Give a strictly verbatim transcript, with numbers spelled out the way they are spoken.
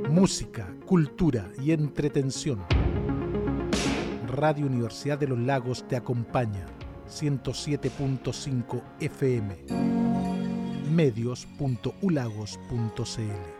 Música, cultura y entretención. Radio Universidad de los Lagos te acompaña. ciento siete punto cinco F M. medios punto u lagos punto c l